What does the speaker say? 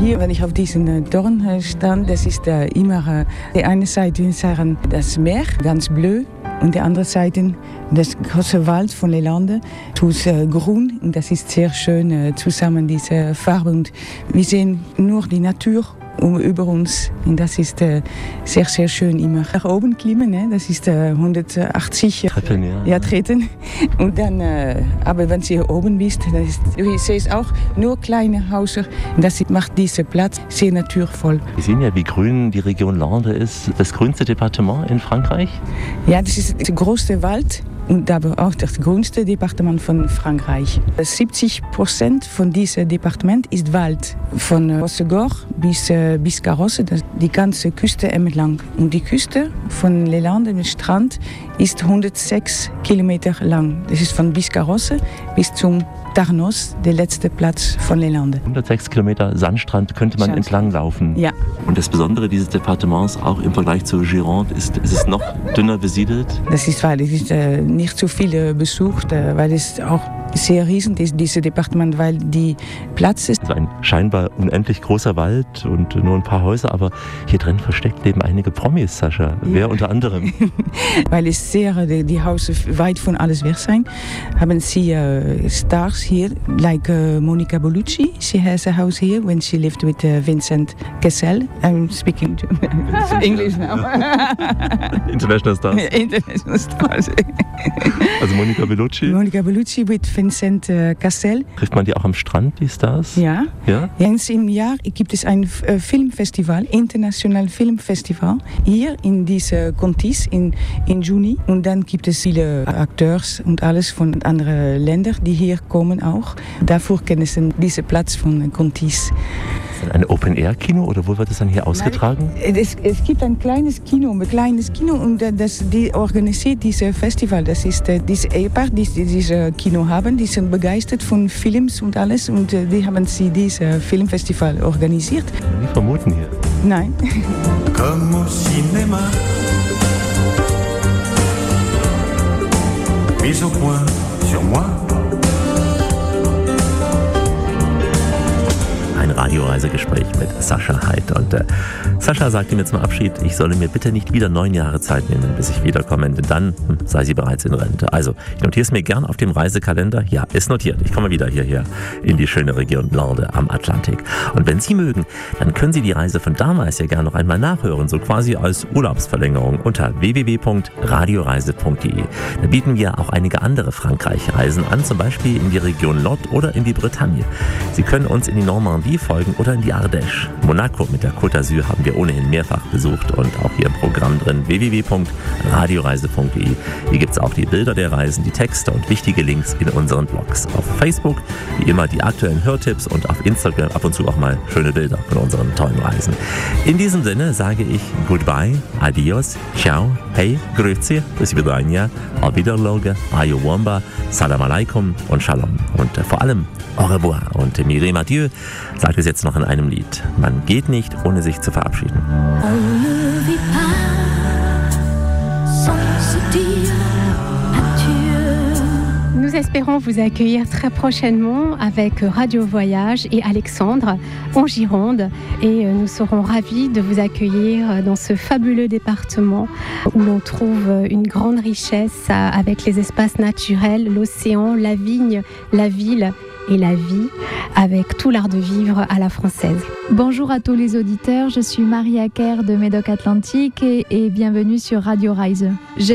Hier, wenn ich auf diesen Dorn stand, das ist immer die eine Seite sagen das Meer, ganz bleu. Und die andere Seite, das große Wald von Les Landes, tut grün. Und das ist sehr schön zusammen, diese Farbe. Und wir sehen nur die Natur über uns. Und das ist sehr, sehr schön immer. Nach oben klimmen, ne? Das ist 180 Treppen, Treten. Und dann, aber wenn Sie oben bist, dann ist, ich sehe es auch, nur kleine Häuser. Das macht diesen Platz sehr naturvoll. Wir sehen ja, wie grün die Region Landes ist. Das grünste Departement in Frankreich? Ja, das ist der größte Wald. Und aber auch das grünste Departement von Frankreich. 70% von diesem Departement ist Wald. Von Rossegor bis Carosse, die ganze Küste entlang. Und die Küste von Les Landes, der Strand, ist 106 Kilometer lang. Das ist von Biscarrosse bis zum Tarnos, der letzte Platz von Les Landes. 106 Kilometer Sandstrand könnte man entlang laufen. Ja. Und das Besondere dieses Departements, auch im Vergleich zu Gironde, ist es noch dünner besiedelt? Das ist, weil es ist nicht so viel besucht, weil es auch sehr riesig ist, dieses Departement, weil die Platz ist. Also ein scheinbar unendlich großer Wald und nur ein paar Häuser, aber hier drin versteckt leben einige Promis, Sascha. Ja. Wer unter anderem? Weil es sehr, die Häuser weit von alles weg sind, haben sie Stars hier, like Monica Bellucci. She has a house here when she lived with Vincent Cassel. I'm speaking English now. International Stars. International Stars. Also Monica Bellucci. Monica Bellucci with Vincent Cassel. Trifft man die auch am Strand, die Stars? Ja. Eens im Jahr gibt es ein Filmfestival, international Filmfestival, hier in diese Contis in Juni. Und dann gibt es viele Akteurs und alles von anderen Ländern, die hier kommen auch. Dafür kennen sie diesen Platz von Contis. Ist das ein Open-Air-Kino oder wo wird das dann hier ausgetragen? Es gibt ein kleines Kino und die organisiert dieses Festival. Das ist dieses Ehepaar, die dieses Kino haben, die sind begeistert von Films und alles und die haben sie dieses Filmfestival organisiert. Nie vermuten hier. Nein. Comme au cinéma, mise au point sur moi. Ein Radioreisegespräch mit Sascha Haidt. Und Sascha sagte mir zum Abschied, ich solle mir bitte nicht wieder 9 Jahre Zeit nehmen, bis ich wiederkomme, denn dann sei sie bereits in Rente. Also, ich notiere es mir gern auf dem Reisekalender. Ja, ist notiert. Ich komme wieder hierher in die schöne Region Landes am Atlantik. Und wenn Sie mögen, dann können Sie die Reise von damals ja gern noch einmal nachhören, so quasi als Urlaubsverlängerung unter www.radioreise.de. Da bieten wir auch einige andere Frankreich-Reisen an, zum Beispiel in die Region Lot oder in die Bretagne. Sie können uns in die Normandie folgen oder in die Ardèche. Monaco mit der Côte d'Azur haben wir ohnehin mehrfach besucht und auch hier im Programm drin www.radioreise.de. Hier gibt es auch die Bilder der Reisen, die Texte und wichtige Links in unseren Blogs. Auf Facebook wie immer die aktuellen Hörtipps und auf Instagram ab und zu auch mal schöne Bilder von unseren tollen Reisen. In diesem Sinne sage ich Goodbye, Adios, Ciao, Hey, Grüezi, bis Vidania, Auf Wiedersehen, Ayowamba, Salam Alaikum und Shalom. Und vor allem Au revoir. Und Mireille Mathieu sagt es jetzt noch in einem Lied. Man geht nicht, ohne sich zu verabschieden. On ne vit pas sans se dire adieu. Nous espérons vous accueillir très prochainement avec Radio Voyage et Alexandre en Gironde. Et nous serons ravis de vous accueillir dans ce fabuleux département où l'on trouve une grande richesse avec les espaces naturels, l'océan, la vigne, la ville et la vie, avec tout l'art de vivre à la française. Bonjour à tous les auditeurs, je suis Marie Acker de Médoc Atlantique et bienvenue sur Radio Reise.